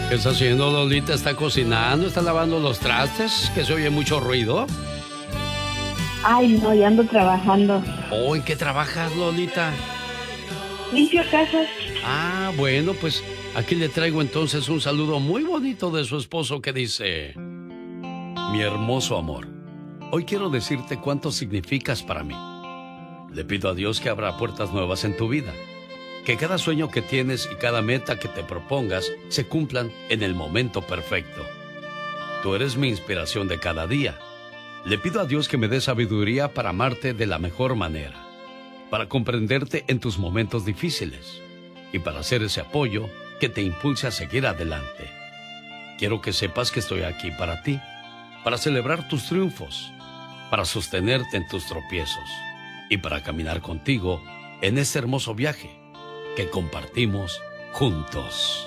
¿Qué está haciendo, Lolita? ¿Está cocinando? ¿Está lavando los trastes? ¿Que se oye mucho ruido? Ay, no, ya ando trabajando. Oh, ¿en qué trabajas, Lolita? Limpio casas. Ah, bueno, pues aquí le traigo entonces un saludo muy bonito de su esposo que dice: mi hermoso amor, hoy quiero decirte cuánto significas para mí. Le pido a Dios que abra puertas nuevas en tu vida, que cada sueño que tienes y cada meta que te propongas se cumplan en el momento perfecto. Tú eres mi inspiración de cada día. Le pido a Dios que me dé sabiduría para amarte de la mejor manera, para comprenderte en tus momentos difíciles y para hacer ese apoyo que te impulse a seguir adelante. Quiero que sepas que estoy aquí para ti, para celebrar tus triunfos, para sostenerte en tus tropiezos y para caminar contigo en este hermoso viaje que compartimos juntos.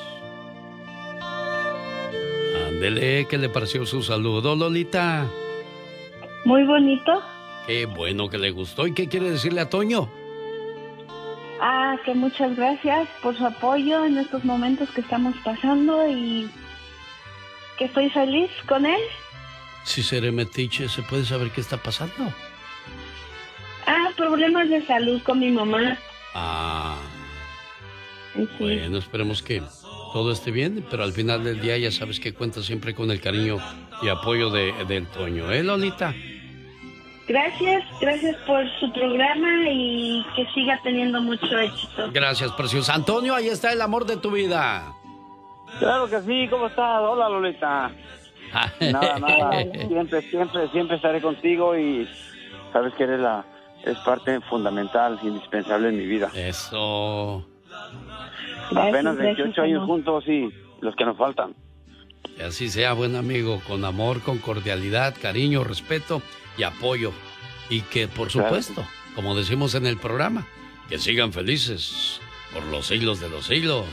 Ándele, ¿qué le pareció su saludo, Lolita? Muy bonito. Qué bueno que le gustó. ¿Y qué quiere decirle a Toño? Ah, que muchas gracias por su apoyo en estos momentos que estamos pasando y que estoy feliz con él. Si seré metiche, ¿se puede saber qué está pasando? Ah, problemas de salud con mi mamá. Ah, Sí. bueno, esperemos que todo esté bien, pero al final del día ya sabes que cuenta siempre con el cariño y apoyo del Toño, ¿eh, Lolita? Gracias por su programa y que siga teniendo mucho éxito. Gracias, preciosa. Antonio, ahí está el amor de tu vida. Claro que sí, ¿cómo estás? Hola, Lolita. Nada, siempre estaré contigo y sabes que es parte fundamental, indispensable en mi vida. Eso. Apenas 28 años juntos y los que nos faltan. Que así sea, buen amigo, con amor, con cordialidad, cariño, respeto y apoyo. Y que, por supuesto, como decimos en el programa, que sigan felices por los siglos de los siglos.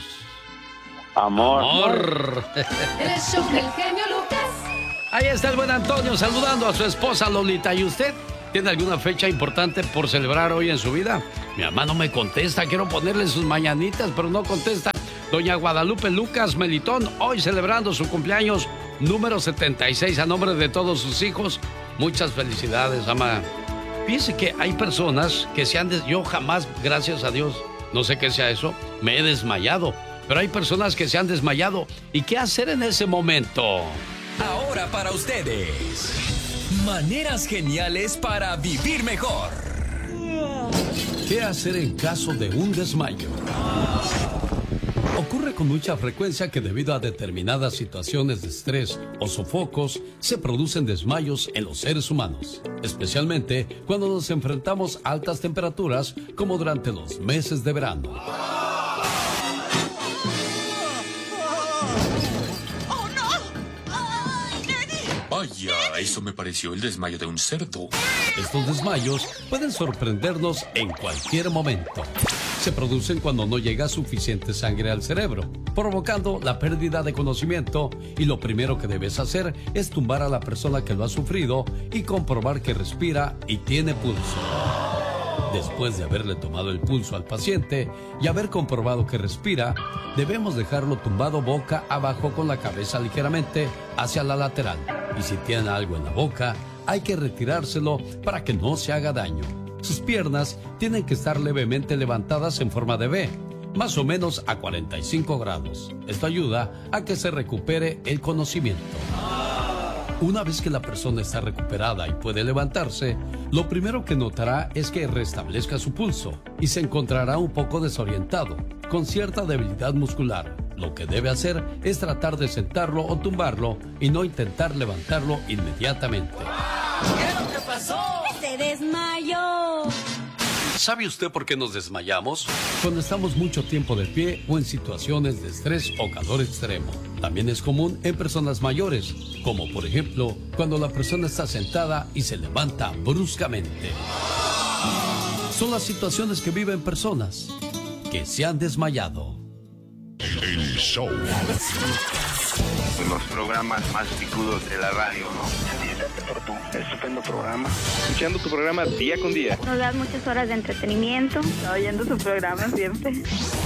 Amor. El show del genio Lucas. Ahí está el buen Antonio saludando a su esposa Lolita. ¿Y usted tiene alguna fecha importante por celebrar hoy en su vida? Mi mamá no me contesta, quiero ponerle sus mañanitas, pero no contesta. Doña Guadalupe Lucas Melitón, hoy celebrando su cumpleaños número 76 a nombre de todos sus hijos. Muchas felicidades, ama. Fíjese que hay personas que yo jamás, gracias a Dios, no sé qué sea eso, me he desmayado. Pero hay personas que se han desmayado. ¿Y qué hacer en ese momento? Ahora para ustedes, maneras geniales para vivir mejor. ¿Qué hacer en caso de un desmayo? Ocurre con mucha frecuencia que debido a determinadas situaciones de estrés o sofocos se producen desmayos en los seres humanos, especialmente cuando nos enfrentamos a altas temperaturas como durante los meses de verano. Vaya, eso me pareció el desmayo de un cerdo. Estos desmayos pueden sorprendernos en cualquier momento. Se producen cuando no llega suficiente sangre al cerebro, provocando la pérdida de conocimiento, y lo primero que debes hacer es tumbar a la persona que lo ha sufrido y comprobar que respira y tiene pulso. Después de haberle tomado el pulso al paciente y haber comprobado que respira, debemos dejarlo tumbado boca abajo con la cabeza ligeramente hacia la lateral. Y si tiene algo en la boca, hay que retirárselo para que no se haga daño. Sus piernas tienen que estar levemente levantadas en forma de V, más o menos a 45 grados. Esto ayuda a que se recupere el conocimiento. Una vez que la persona está recuperada y puede levantarse, lo primero que notará es que restablezca su pulso y se encontrará un poco desorientado, con cierta debilidad muscular. Lo que debe hacer es tratar de sentarlo o tumbarlo y no intentar levantarlo inmediatamente. ¿Qué es lo que pasó? Se desmayó. ¿Sabe usted por qué nos desmayamos? Cuando estamos mucho tiempo de pie o en situaciones de estrés o calor extremo. También es común en personas mayores, como por ejemplo cuando la persona está sentada y se levanta bruscamente. Son las situaciones que viven personas que se han desmayado. El show. Los programas más picudos de la radio, ¿no? Felicítate por tu estupendo programa. Escuchando tu programa día con día. Nos das muchas horas de entretenimiento. Oyendo tu programa siempre.